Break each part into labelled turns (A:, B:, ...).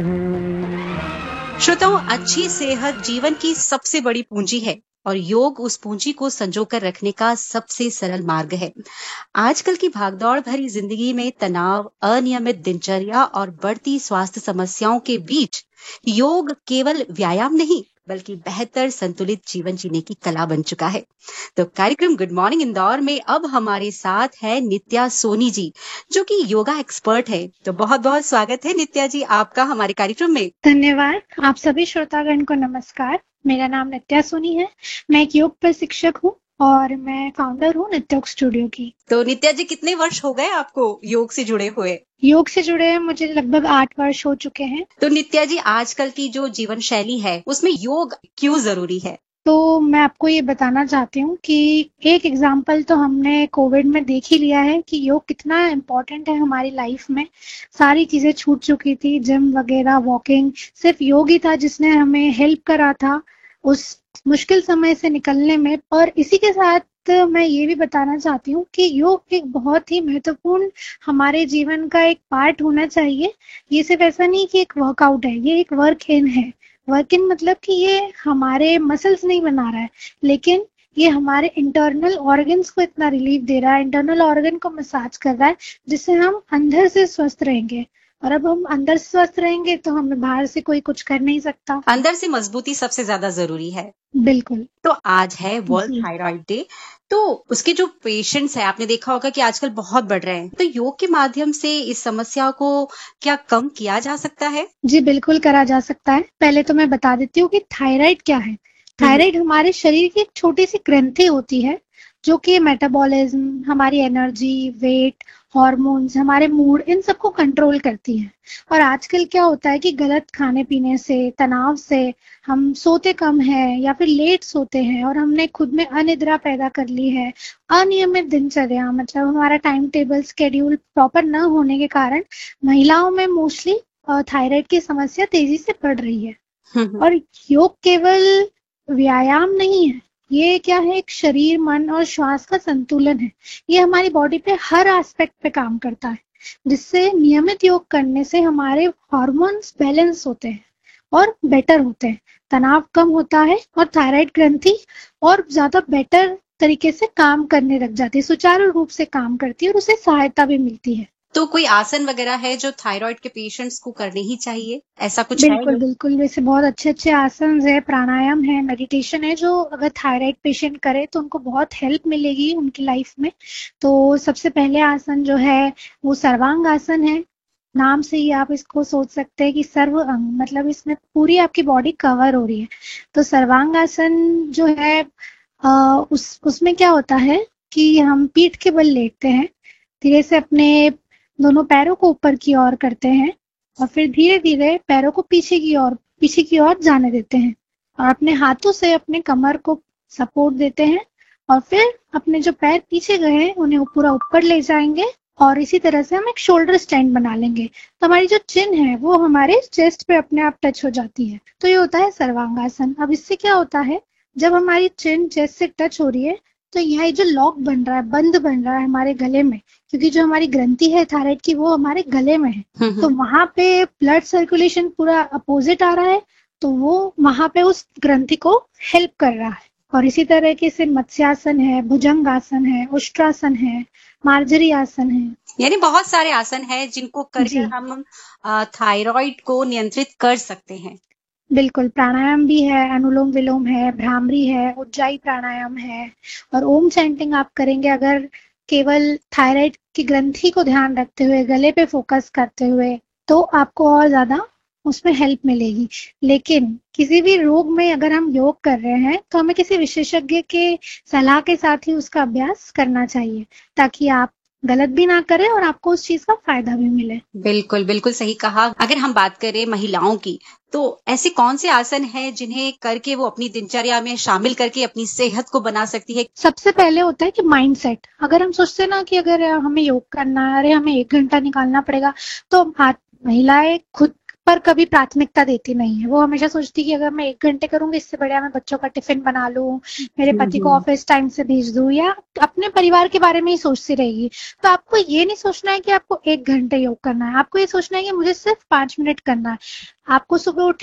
A: श्रोताओं, अच्छी सेहत जीवन की सबसे बड़ी पूंजी है और योग उस पूंजी को संजो कर रखने का सबसे सरल मार्ग है। आजकल की भागदौड़ भरी जिंदगी में तनाव, अनियमित दिनचर्या और बढ़ती स्वास्थ्य समस्याओं के बीच योग केवल व्यायाम नहीं बल्कि बेहतर संतुलित जीवन जीने की कला बन चुका है। तो कार्यक्रम गुड मॉर्निंग इंदौर में अब हमारे साथ है नित्या सोनी जी, जो कि योगा एक्सपर्ट है। तो बहुत बहुत स्वागत है नित्या जी आपका हमारे कार्यक्रम में।
B: धन्यवाद। आप सभी श्रोतागण को नमस्कार। मेरा नाम नित्या सोनी है। मैं एक योग प्रशिक्षक हूँ और मैं फाउंडर हूँ नित्य योग स्टूडियो की।
A: तो नित्या जी, कितने वर्ष हो गए आपको योग से जुड़े हुए?
B: योग से जुड़े मुझे लगभग 8 वर्ष हो चुके हैं।
A: तो नित्या जी, आजकल की जो जीवन शैली है उसमें योग क्यों जरूरी है?
B: तो मैं आपको ये बताना चाहती हूँ कि एक एग्जाम्पल तो हमने कोविड में देख ही लिया है कि योग कितना इम्पोर्टेंट है हमारी लाइफ में। सारी चीजें छूट चुकी थी, जिम वगैरह, वॉकिंग, सिर्फ योग ही था जिसने हमें हेल्प करा था उस मुश्किल समय से निकलने में। और इसी के साथ मैं ये भी बताना चाहती हूँ कि योग एक बहुत ही महत्वपूर्ण हमारे जीवन का एक पार्ट होना चाहिए। ये सिर्फ ऐसा नहीं कि एक वर्कआउट है, ये एक वर्क इन है। वर्क इन मतलब कि ये हमारे मसल्स नहीं बना रहा है, लेकिन ये हमारे इंटरनल ऑर्गन्स को इतना रिलीफ दे रहा है, इंटरनल ऑर्गन को मसाज कर रहा है, जिससे हम अंदर से स्वस्थ रहेंगे। और अब हम अंदर से स्वस्थ रहेंगे तो हमें बाहर से कोई कुछ कर नहीं सकता।
A: अंदर से मजबूती सबसे ज्यादा जरूरी है।
B: बिल्कुल।
A: तो आज है वर्ल्ड
B: जी।
A: Thyroid day. तो उसके जो पेशेंट्स हैं, आपने देखा होगा कि आजकल बहुत बढ़ रहे हैं। तो योग के माध्यम से इस समस्या को क्या कम किया जा सकता है?
B: जी बिल्कुल करा जा सकता है। पहले तो मैं बता देती हूँ कि थायराइड क्या है। थायराइड हमारे शरीर की एक छोटी सी ग्रंथि होती है जो कि मेटाबॉलिज्म, हमारी एनर्जी, वेट, हॉर्मोन्स, हमारे मूड, इन सबको कंट्रोल करती है। और आजकल क्या होता है कि गलत खाने पीने से, तनाव से हम सोते कम हैं या फिर लेट सोते हैं और हमने खुद में अनिद्रा पैदा कर ली है। अनियमित दिनचर्या मतलब हमारा टाइम टेबल स्केड्यूल प्रॉपर न होने के कारण महिलाओं में मोस्टली थायराइड की समस्या तेजी से बढ़ रही है। और योग केवल व्यायाम नहीं है, ये क्या है, एक शरीर, मन और श्वास का संतुलन है। ये हमारी बॉडी पे हर एस्पेक्ट पे काम करता है, जिससे नियमित योग करने से हमारे हार्मोन्स बैलेंस होते हैं और बेटर होते हैं, तनाव कम होता है और थायराइड ग्रंथि और ज्यादा बेटर तरीके से काम करने लग जाती है, सुचारू रूप से काम करती है और उसे सहायता भी मिलती है।
A: तो कोई आसन वगैरह है जो थायराइड के पेशेंट्स को करने ही चाहिए, ऐसा कुछ है?
B: बिल्कुल बिल्कुल। वैसे बहुत अच्छे अच्छे आसन है, प्राणायाम है, मेडिटेशन है, जो अगर थायराइड पेशेंट करे तो उनको बहुत हेल्प मिलेगी उनकी लाइफ में। तो सबसे पहले आसन जो है वो सर्वांग आसन है। नाम से ही आप इसको सोच सकते हैं कि सर्व अंग, मतलब इसमें पूरी आपकी बॉडी कवर हो रही है। तो सर्वांग आसन जो है उसमें क्या होता है कि हम पीठ के बल लेटते हैं, धीरे से अपने दोनों पैरों को ऊपर की ओर करते हैं और फिर धीरे धीरे पैरों को पीछे की ओर जाने देते हैं और अपने हाथों से अपने कमर को सपोर्ट देते हैं और फिर अपने जो पैर पीछे गए हैं उन्हें पूरा ऊपर ले जाएंगे और इसी तरह से हम एक शोल्डर स्टैंड बना लेंगे। तो हमारी जो चिन है वो हमारे चेस्ट पे अपने आप टच हो जाती है। तो ये होता है सर्वांगासन। अब इससे क्या होता है, जब हमारी चिन चेस्ट से टच हो रही है तो यहाँ जो लॉक बन रहा है, बंद बन रहा है हमारे गले में, क्योंकि जो हमारी ग्रंथि है थायराइड की वो हमारे गले में है। तो वहां पे ब्लड सर्कुलेशन पूरा अपोजिट आ रहा है, तो वो वहां पे उस ग्रंथि को हेल्प कर रहा है। और इसी तरीके से मत्स्यासन है, भुजंगासन है, उष्ट्रासन है, मार्जरी आसन है।
A: यानी बहुत सारे आसन है जिनको करके हम थायराइड को नियंत्रित कर सकते हैं।
B: बिल्कुल। प्राणायाम भी है, अनुलोम विलोम है, भ्रामरी है, उज्जाई प्राणायाम है और ओम चैंटिंग आप करेंगे अगर केवल थायराइड की ग्रंथि को ध्यान रखते हुए, गले पे फोकस करते हुए, तो आपको और ज्यादा उसमें हेल्प मिलेगी। लेकिन किसी भी रोग में अगर हम योग कर रहे हैं तो हमें किसी विशेषज्ञ के सलाह के साथ ही उसका अभ्यास करना चाहिए, ताकि आप गलत भी ना करें और आपको उस चीज का फायदा भी मिले।
A: बिल्कुल बिल्कुल सही कहा। अगर हम बात करें महिलाओं की, तो ऐसे कौन से आसन हैं जिन्हें करके वो अपनी दिनचर्या में शामिल करके अपनी सेहत को बना सकती है?
B: सबसे पहले होता है कि माइंडसेट। अगर हम सोचते ना कि अगर हमें योग करना है, अरे हमें 1 घंटा निकालना पड़ेगा, तो महिलाएं खुद पर कभी प्राथमिकता देती नहीं है। वो हमेशा सोचती है कि अगर मैं 1 घंटे करूंगी, इससे बढ़िया मैं बच्चों का टिफिन बना लूं, मेरे पति को
A: हम्म।
B: ऑफिस टाइम से भेज दूं, या अपने परिवार के बारे में ही सोचती रहेगी। तो आपको ये नहीं सोचना है कि आपको 1 घंटे योग करना है, आपको ये सोचना है कि मुझे सिर्फ 5 मिनट करना है। आपको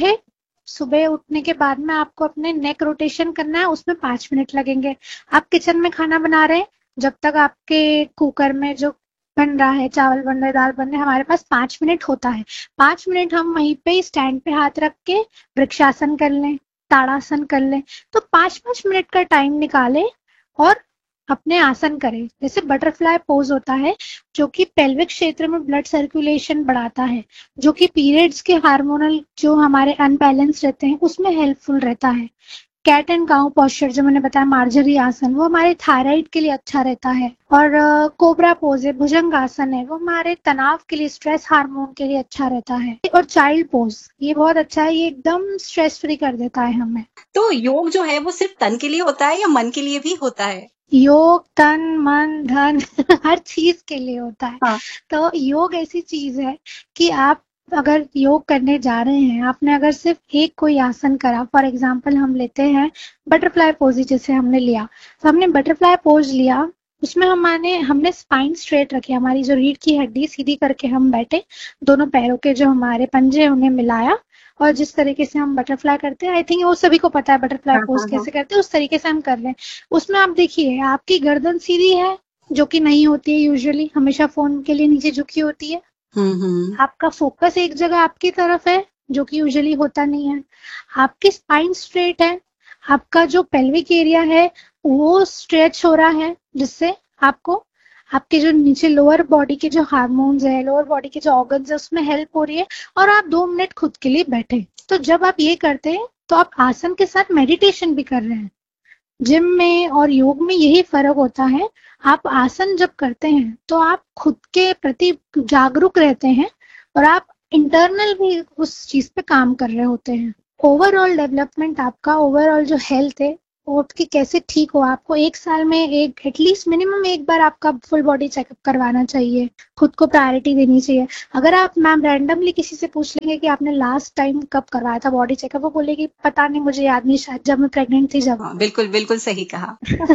B: सुबह उठने के बाद में आपको अपने नेक रोटेशन करना है, उसमें 5 मिनट लगेंगे। आप किचन में खाना बना रहे हैं, जब तक आपके कुकर में जो बन रहा है, चावल बन रहे हैं, दाल बन रहे हैं, हमारे पास 5 मिनट होता है। 5 मिनट हम वहीं पे स्टैंड पे हाथ रख के वृक्षासन कर लें, ताड़ासन कर लें। तो 5-5 मिनट का टाइम निकालें और अपने आसन करें। जैसे बटरफ्लाई पोज होता है, जो कि पेल्विक क्षेत्र में ब्लड सर्कुलेशन बढ़ाता है, जो कि पीरियड्स के हार्मोनल जो हमारे अनबैलेंस रहते हैं उसमें हेल्पफुल रहता है। कैट एंड काउ पोस्चर जो मैंने बताया, मार्जरी आसन, वो हमारे थायराइड के लिए अच्छा रहता है। और कोबरा पोज है, भुजंग आसन है, वो हमारे तनाव के लिए, स्ट्रेस हार्मोन के लिए अच्छा रहता है। और चाइल्ड पोज, ये बहुत अच्छा है, ये एकदम स्ट्रेस फ्री कर देता है हमें।
A: तो योग जो है वो सिर्फ तन के लिए होता है या मन के लिए भी होता है?
B: योग तन मन धन हर चीज के लिए होता है।
A: हाँ।
B: तो योग ऐसी चीज है कि आप अगर योग करने जा रहे हैं, आपने अगर सिर्फ एक कोई आसन करा, फॉर एग्जांपल हम लेते हैं बटरफ्लाई पोज, जैसे हमने लिया, तो हमने बटरफ्लाई पोज लिया, उसमें हमने स्पाइन स्ट्रेट रखी, हमारी जो रीढ़ की हड्डी सीधी करके हम बैठे, दोनों पैरों के जो हमारे पंजे हैं उन्हें मिलाया, और जिस तरीके से हम बटरफ्लाई करते हैं, आई थिंक वो सभी को पता है बटरफ्लाई
A: हाँ
B: पोज
A: हाँ हाँ।
B: कैसे करते हैं, उस तरीके से हम कर रहे हैं। उसमें आप देखिए, आपकी गर्दन सीधी है, जो कि नहीं होती है यूजुअली, हमेशा फोन के लिए नीचे झुकी होती है।
A: हम्म।
B: आपका फोकस एक जगह आपकी तरफ है, जो कि यूजुअली होता नहीं है। आपकी स्पाइन स्ट्रेट है, आपका जो पेल्विक एरिया है वो स्ट्रेच हो रहा है, जिससे आपको आपके जो नीचे लोअर बॉडी के जो हार्मोन्स है, लोअर बॉडी के जो ऑर्गन्स है, उसमें हेल्प हो रही है। और आप 2 मिनट खुद के लिए बैठे। तो जब आप ये करते हैं तो आप आसन के साथ मेडिटेशन भी कर रहे हैं। जिम में और योग में यही फर्क होता है। आप आसन जब करते हैं तो आप खुद के प्रति जागरूक रहते हैं, और आप इंटरनल भी उस चीज पे काम कर रहे होते हैं। ओवरऑल डेवलपमेंट, आपका ओवरऑल जो हेल्थ है वो आपकी कैसे ठीक हो, आपको 1 साल में एक एटलीस्ट मिनिमम एक बार आपका फुल बॉडी चेकअप करवाना चाहिए। खुद को प्रायोरिटी देनी चाहिए। अगर आप मैम रैंडमली किसी से पूछ लेंगे कि आपने लास्ट टाइम कब करवाया था बॉडी चेकअप, वो बोलेगी पता नहीं, मुझे याद नहीं, शायद जब मैं प्रेग्नेंट थी जब।
A: हाँ, बिल्कुल बिल्कुल सही कहा।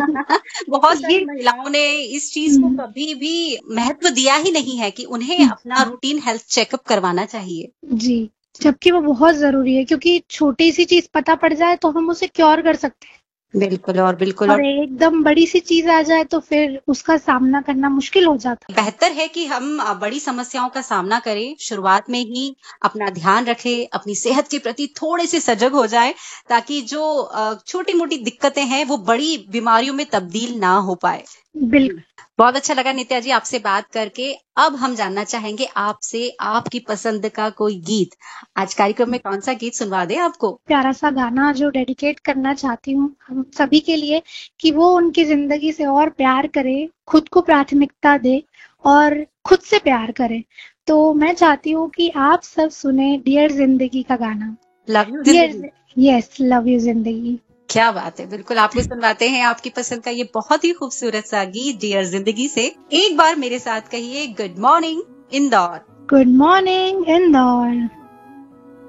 A: बहुत
B: ये
A: सारी महिलाओं ने इस चीज को कभी भी महत्व दिया ही नहीं है कि उन्हें अपना रूटीन हेल्थ चेकअप करवाना चाहिए।
B: जी, जबकि वो बहुत जरूरी है, क्योंकि छोटी सी चीज पता पड़ जाए तो हम उसे क्योर कर सकते हैं,
A: बिल्कुल
B: और
A: और
B: एकदम बड़ी सी चीज आ जाए तो फिर उसका सामना करना मुश्किल हो जाता
A: बेहतर है कि हम बड़ी समस्याओं का सामना करें, शुरुआत में ही अपना ध्यान रखें, अपनी सेहत के प्रति थोड़े से सजग हो जाएं, ताकि जो छोटी-मोटी दिक्कतें हैं वो बड़ी बीमारियों में तब्दील ना हो पाए।
B: है। बिल्कुल।
A: बहुत अच्छा लगा नित्या जी आपसे बात करके। अब हम जानना चाहेंगे आपसे आपकी पसंद का कोई गीत। आज कार्यक्रम में कौन सा गीत सुनवा दें आपको?
B: प्यारा सा गाना जो डेडिकेट करना चाहती हूँ हम सभी के लिए, कि वो उनकी जिंदगी से और प्यार करे, खुद को प्राथमिकता दे और खुद से प्यार करे। तो मैं चाहती हूँ कि आप सब सुने डियर जिंदगी का गाना।
A: लव यू
B: डियर,
A: जिंदगी।
B: यस, लव यू जिंदगी।
A: क्या बात है, बिल्कुल आपको सुनवाते हैं आपकी पसंद का ये बहुत ही खूबसूरत सा गीत डियर जिंदगी से। एक बार मेरे साथ कहिए, good morning Indore.
B: Good morning Indore.